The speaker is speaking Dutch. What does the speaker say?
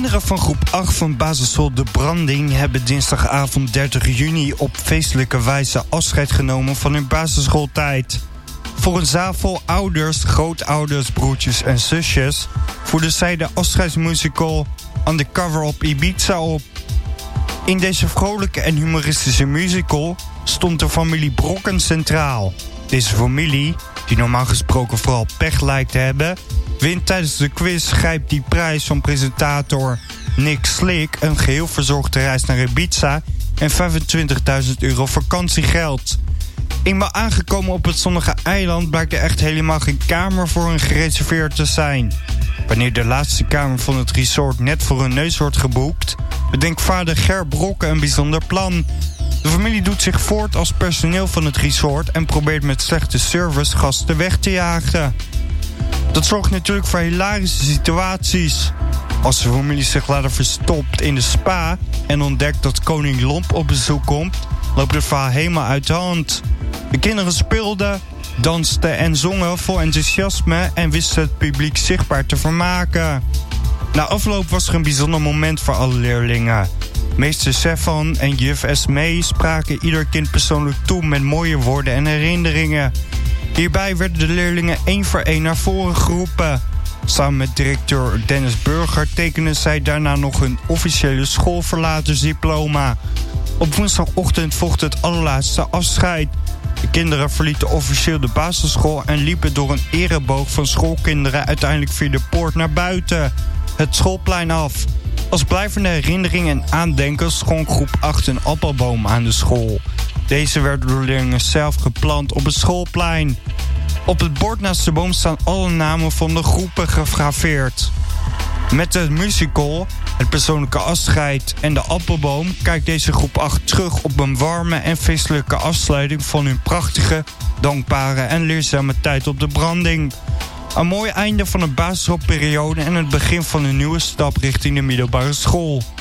kinderen van groep 8 van basisschool De Branding hebben dinsdagavond 30 juni op feestelijke wijze afscheid genomen van hun basisschooltijd. Voor een zaal vol ouders, grootouders, broertjes en zusjes voerden zij de afscheidsmusical Undercover op Ibiza op. In deze vrolijke en humoristische musical stond de familie Brokken centraal. Deze familie, die normaal gesproken vooral pech lijkt te hebben, wint tijdens de quiz Grijp die prijs van presentator Nick Slick een geheel verzorgde reis naar Ibiza en €25.000 vakantiegeld. Eenmaal aangekomen op het zonnige eiland blijkt er echt helemaal geen kamer voor hen gereserveerd te zijn. Wanneer de laatste kamer van het resort net voor hun neus wordt geboekt, bedenkt vader Ger Brokken een bijzonder plan. De familie doet zich voort als personeel van het resort en probeert met slechte service gasten weg te jagen. Dat zorgt natuurlijk voor hilarische situaties. Als de familie zich later verstopt in de spa en ontdekt dat koning Lomp op bezoek komt, loopt het verhaal helemaal uit de hand. De kinderen speelden, dansten en zongen vol enthousiasme en wisten het publiek zichtbaar te vermaken. Na afloop was er een bijzonder moment voor alle leerlingen. Meester Stefan en juf Esmee spraken ieder kind persoonlijk toe met mooie woorden en herinneringen. Hierbij werden de leerlingen 1 voor 1 naar voren geroepen. Samen met directeur Dennis Burger tekenden zij daarna nog hun officiële schoolverlatersdiploma. Op woensdagochtend volgde het allerlaatste afscheid. De kinderen verlieten officieel de basisschool en liepen door een ereboog van schoolkinderen uiteindelijk via de poort naar buiten, het schoolplein af. Als blijvende herinnering en aandenken schonk groep 8 een appelboom aan de school. Deze werd door de leerlingen zelf geplant op het schoolplein. Op het bord naast de boom staan alle namen van de groepen gegraveerd. Met de musical, het persoonlijke afscheid en de appelboom kijkt deze groep 8 terug op een warme en feestelijke afsluiting van hun prachtige, dankbare en leerzame tijd op de Branding. Een mooi einde van een basisschoolperiode en het begin van een nieuwe stap richting de middelbare school.